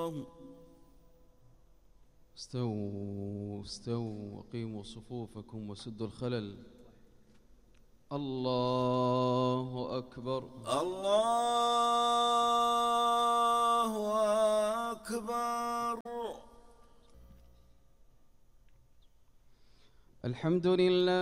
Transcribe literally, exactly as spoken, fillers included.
استووا استووا وقيموا صفوفكم وسدوا الخلل. الله أكبر الله أكبر. الحمد لله.